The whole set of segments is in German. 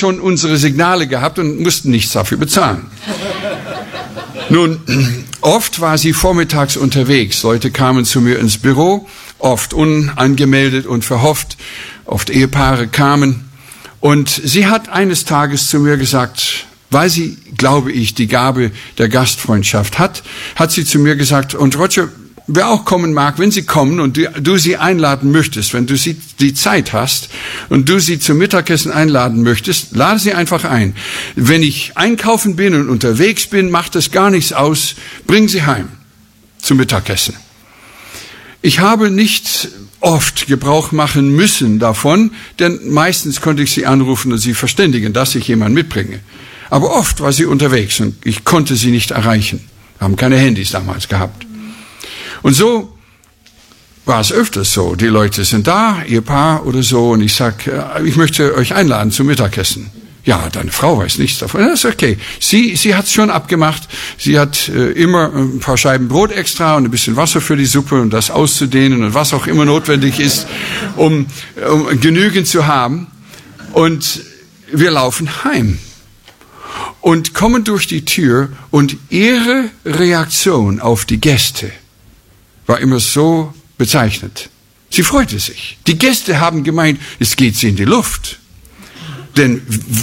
schon unsere Signale gehabt und mussten nichts dafür bezahlen. Nun, oft war sie vormittags unterwegs. Leute kamen zu mir ins Büro, oft unangemeldet und verhofft. Oft Ehepaare kamen. Und sie hat eines Tages zu mir gesagt, weil sie, glaube ich, die Gabe der Gastfreundschaft hat sie zu mir gesagt, und Roger, wer auch kommen mag, wenn sie kommen und du sie einladen möchtest, wenn du die Zeit hast und du sie zum Mittagessen einladen möchtest, lade sie einfach ein. Wenn ich einkaufen bin und unterwegs bin, macht es gar nichts aus, bring sie heim zum Mittagessen. Ich habe nicht oft Gebrauch machen müssen davon, denn meistens konnte ich sie anrufen und sie verständigen, dass ich jemanden mitbringe. Aber oft war sie unterwegs und ich konnte sie nicht erreichen. Wir haben keine Handys damals gehabt. Und so war es öfters so. Die Leute sind da, Ehepaar oder so, und ich sag, ich möchte euch einladen zum Mittagessen. Ja, deine Frau weiß nichts davon. Das ist okay. Sie hat's schon abgemacht. Sie hat immer ein paar Scheiben Brot extra und ein bisschen Wasser für die Suppe und das auszudehnen und was auch immer notwendig ist, um genügend zu haben. Und wir laufen heim und kommen durch die Tür und ihre Reaktion auf die Gäste war immer so bezeichnend. Sie freute sich. Die Gäste haben gemeint, es geht sie in die Luft. Denn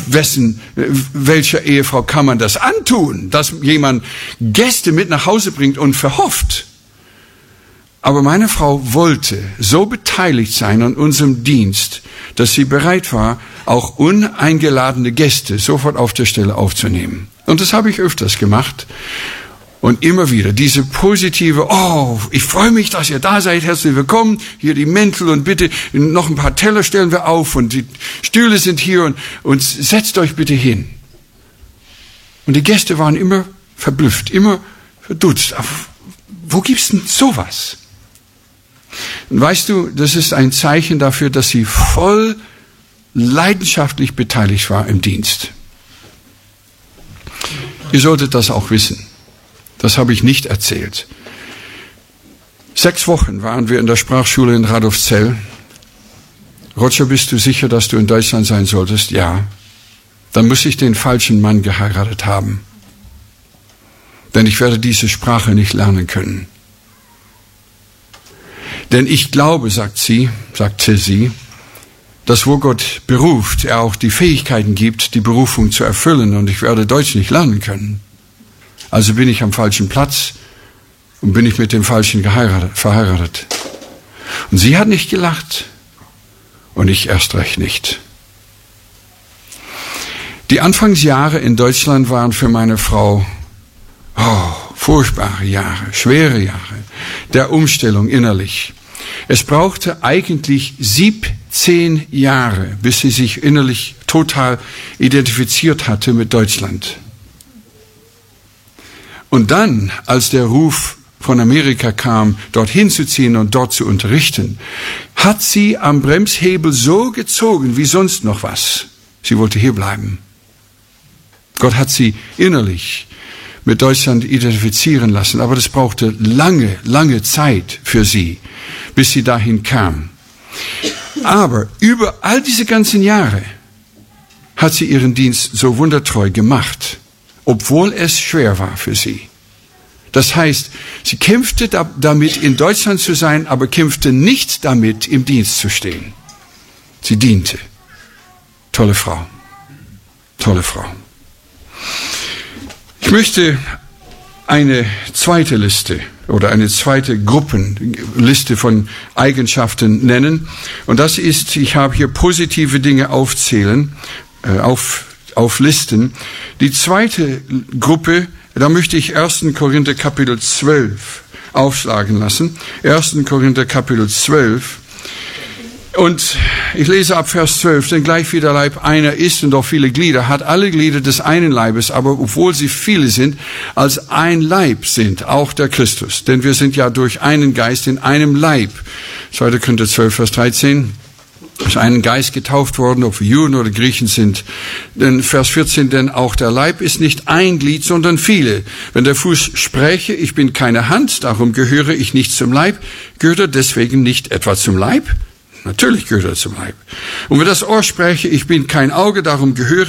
welcher Ehefrau kann man das antun, dass jemand Gäste mit nach Hause bringt und verhofft? Aber meine Frau wollte so beteiligt sein an unserem Dienst, dass sie bereit war, auch uneingeladene Gäste sofort auf der Stelle aufzunehmen. Und das habe ich öfters gemacht. Und immer wieder diese positive, ich freue mich, dass ihr da seid, herzlich willkommen, hier die Mäntel und bitte noch ein paar Teller stellen wir auf und die Stühle sind hier und setzt euch bitte hin. Und die Gäste waren immer verblüfft, immer verdutzt. Wo gibt's denn sowas? Und weißt du, das ist ein Zeichen dafür, dass sie voll leidenschaftlich beteiligt war im Dienst. Ihr solltet das auch wissen. Das habe ich nicht erzählt. 6 Wochen waren wir in der Sprachschule in Radolfzell. Roger, bist du sicher, dass du in Deutschland sein solltest? Ja. Dann muss ich den falschen Mann geheiratet haben. Denn ich werde diese Sprache nicht lernen können. Denn ich glaube, sagte sie, dass wo Gott beruft, er auch die Fähigkeiten gibt, die Berufung zu erfüllen. Und ich werde Deutsch nicht lernen können. Also bin ich am falschen Platz und bin ich mit dem Falschen verheiratet. Und sie hat nicht gelacht und ich erst recht nicht. Die Anfangsjahre in Deutschland waren für meine Frau furchtbare Jahre, schwere Jahre der Umstellung innerlich. Es brauchte eigentlich 17 Jahre, bis sie sich innerlich total identifiziert hatte mit Deutschland. Und dann, als der Ruf von Amerika kam, dorthin zu ziehen und dort zu unterrichten, hat sie am Bremshebel so gezogen wie sonst noch was. Sie wollte hier bleiben. Gott hat sie innerlich mit Deutschland identifizieren lassen, aber das brauchte lange, lange Zeit für sie, bis sie dahin kam. Aber über all diese ganzen Jahre hat sie ihren Dienst so wundertreu gemacht, obwohl es schwer war für sie. Das heißt, sie kämpfte damit, in Deutschland zu sein, aber kämpfte nicht damit, im Dienst zu stehen. Sie diente. Tolle Frau. Tolle Frau. Ich möchte eine zweite Liste oder eine zweite Gruppenliste von Eigenschaften nennen. Und das ist, ich habe hier positive Dinge aufzählen, auflisten. Die zweite Gruppe, da möchte ich 1. Korinther Kapitel 12 aufschlagen lassen. 1. Korinther Kapitel 12. Und ich lese ab Vers 12, denn gleich wie der Leib einer ist und auch viele Glieder, hat alle Glieder des einen Leibes, aber obwohl sie viele sind, als ein Leib sind, auch der Christus. Denn wir sind ja durch einen Geist in einem Leib. 2. Korinther 12, Vers 13. Aus einem Geist getauft worden, ob wir Juden oder Griechen sind. Denn Vers 14, denn auch der Leib ist nicht ein Glied, sondern viele. Wenn der Fuß spräche, ich bin keine Hand, darum gehöre ich nicht zum Leib, gehört er deswegen nicht etwa zum Leib? Natürlich gehört er zum Leib. Und wenn das Ohr spräche, ich bin kein Auge, darum gehöre